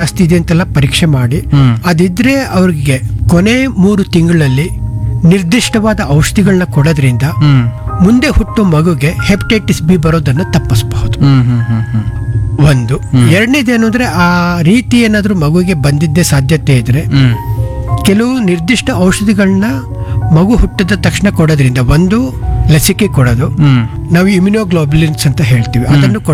ಜಾಸ್ತಿ ಇದೆ ಅಂತೆಲ್ಲ ಪರೀಕ್ಷೆ ಮಾಡಿ ಅದಿದ್ರೆ ಅವ್ರಿಗೆ ಕೊನೆ 3 ತಿಂಗಳಲ್ಲಿ ನಿರ್ದಿಷ್ಟವಾದ ಔಷಧಿಗಳನ್ನ ಕೊಡೋದ್ರಿಂದ ಮುಂದೆ ಹುಟ್ಟುವ ಮಗುಗೆ ಹೆಪಟೈಟಿಸ್ ಬಿ ಬರೋದನ್ನು ತಪ್ಪಿಸಬಹುದು. ಒಂದು. ಎರಡನೇದೇನು ಅಂದ್ರೆ ಆ ರೀತಿ ಏನಾದ್ರೂ ಮಗುಗೆ ಬಂದಿದ್ದೇ ಸಾಧ್ಯತೆ ಇದ್ರೆ ಕೆಲವು ನಿರ್ದಿಷ್ಟ ಔಷಧಿಗಳನ್ನ ಮಗು ಹುಟ್ಟಿದ ತಕ್ಷಣ ಕೊಡೋದ್ರಿಂದ, ಒಂದು ಲಸಿಕೆ ಕೊಡೋದು, ನಾವು ಇಮ್ಯುನೋಗ್ಲೋಬುಲಿನ್ಸ್ ಅಂತ ಹೇಳ್ತೀವಿ, ಅದನ್ನು